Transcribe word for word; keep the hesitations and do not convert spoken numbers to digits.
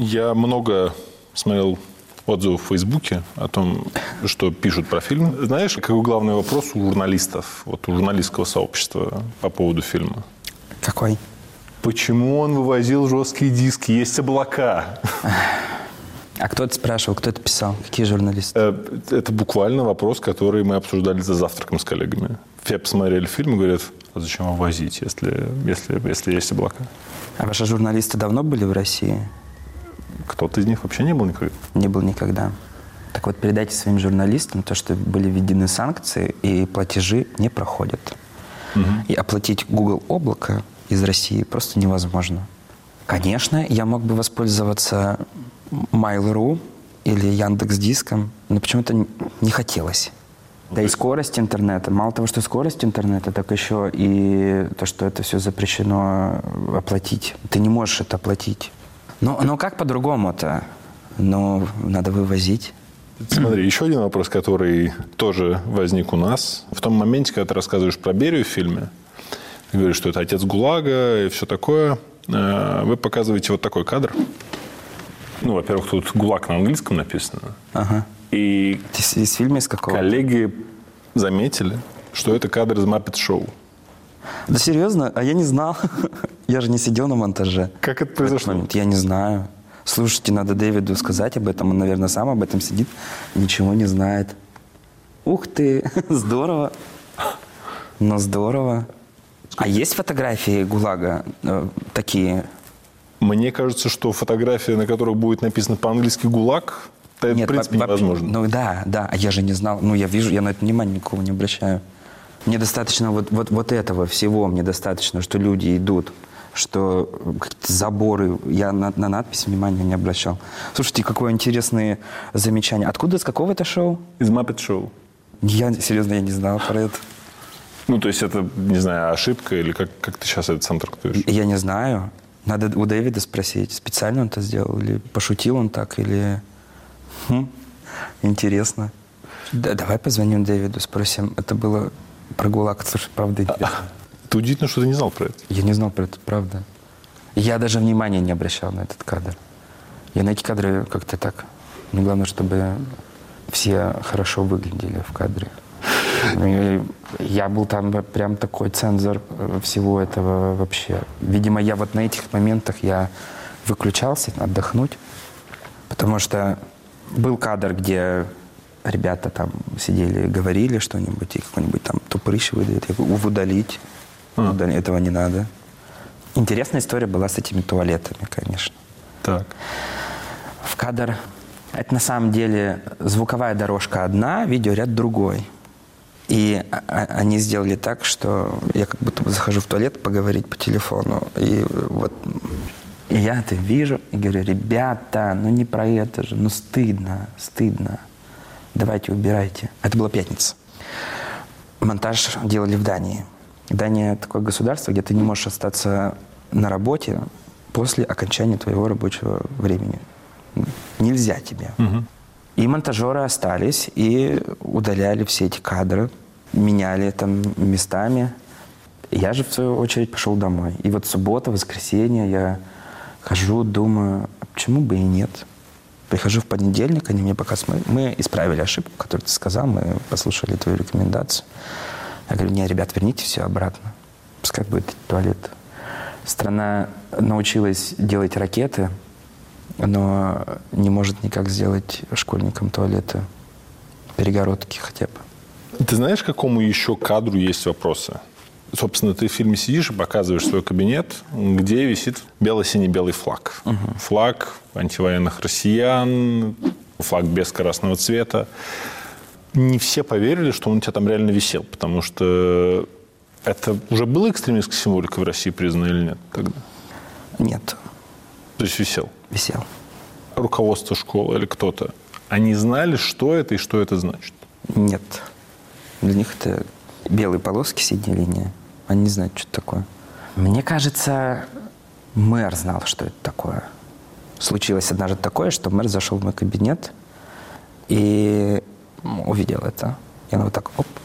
Я много смотрел отзывов в Фейсбуке о том, что пишут про фильм. Знаешь, какой главный вопрос у журналистов, вот у журналистского сообщества по поводу фильма? Какой? Почему он вывозил жесткие диски? Есть облака. А кто это спрашивал, кто это писал? Какие журналисты? Это буквально вопрос, который мы обсуждали за завтраком с коллегами. Все посмотрели фильм и говорят, а зачем его возить, если, если, если есть облака? А ваши журналисты давно были в России? Кто-то из них вообще не был никогда? Не был никогда. Так вот, передайте своим журналистам то, что были введены санкции, и платежи не проходят. Угу. И оплатить Google облако из России просто невозможно. Конечно, я мог бы воспользоваться Mail.ru или Яндекс.Диском, но почему-то не хотелось. Да и скорость интернета. Мало того, что скорость интернета, так еще и то, что это все запрещено оплатить. Ты не можешь это оплатить. Но, но как по-другому-то? Ну, надо вывозить. Смотри, еще один вопрос, который тоже возник у нас. В том моменте, когда ты рассказываешь про Берию в фильме, ты говоришь, что это отец ГУЛАГа и все такое, вы показываете вот такой кадр. Ну, во-первых, тут ГУЛАГ на английском написано. Ага. И из, из фильма из какого? Коллеги заметили, что это кадр из Muppet Show. Да серьезно? А я не знал. Я же не сидел на монтаже. Как это произошло? Я не знаю. Слушайте, надо Дэвиду сказать об этом. Он, наверное, сам об этом сидит. Ничего не знает. Ух ты, здорово. Ну, здорово. А есть фотографии ГУЛАГа э, такие? Мне кажется, что фотография, на которой будет написано по-английски ГУЛАГ, это, Нет, в принципе, вообще, невозможно. Ну да, да. А я же не знал. Ну, я вижу, я на это внимания никого не обращаю. Мне достаточно вот, вот, вот этого всего, мне достаточно, что люди идут, что какие-то заборы, я на, на надпись внимания не обращал. Слушайте, какое интересное замечание. Откуда, с какого это шоу? Из Muppet Show. Я, серьезно, я не знал про это. Ну, то есть это, не знаю, ошибка или как, как ты сейчас этот сам трактуешь? Я не знаю. Надо у Дэвида спросить, специально он это сделал, или пошутил он так, или... Хм, интересно. Да, давай позвоним Дэвиду, спросим. Это было про ГУЛАГ. Слушай, правда интересно. Ты удивительно, что ты не знал про это. Я не знал про это, правда. Я даже внимания не обращал на этот кадр. Я на эти кадры как-то так... Мне главное, чтобы все хорошо выглядели в кадре. Я был там прям такой цензор всего этого вообще. Видимо, я вот на этих моментах я выключался отдохнуть, потому что был кадр, где ребята там сидели, говорили что-нибудь, и какой-нибудь там тупырыщ выдает. Я говорю, удалить. А. Удалить. Этого не надо. Интересная история была с этими туалетами, конечно. Так. В кадр... Это на самом деле звуковая дорожка одна, видеоряд другой. И они сделали так, что я как будто бы захожу в туалет поговорить по телефону. И вот и я это вижу и говорю, ребята, ну не про это же, ну стыдно, стыдно. Давайте убирайте. Это была пятница. Монтаж делали в Дании. Дания такое государство, где ты не можешь остаться на работе после окончания твоего рабочего времени. Нельзя тебе. Угу. И монтажеры остались и удаляли все эти кадры, меняли там местами. Я же, в свою очередь, пошел домой. И вот суббота, воскресенье я хожу, думаю, а почему бы и нет? Прихожу в понедельник, они мне показывают, мы, мы исправили ошибку, которую ты сказал, мы послушали твою рекомендацию. Я говорю, не, ребят, верните все обратно. Пускай будет туалет. Страна научилась делать ракеты, но не может никак сделать школьникам туалеты, перегородки хотя бы. Ты знаешь, к какому еще кадру есть вопросы? Собственно, ты в фильме сидишь и показываешь свой кабинет, где висит бело-синий-белый флаг. Угу. Флаг антивоенных россиян, флаг без красного цвета. Не все поверили, что он у тебя там реально висел, потому что это уже была экстремистская символика в России признана или нет тогда? Нет. То есть висел? Висел. Руководство школы или кто-то, они знали, что это и что это значит? Нет. Для них это белые полоски, синие линии. Они не знают, что это такое. Мне кажется, мэр знал, что это такое. Случилось однажды такое, что мэр зашел в мой кабинет и увидел это. И он вот так, оп,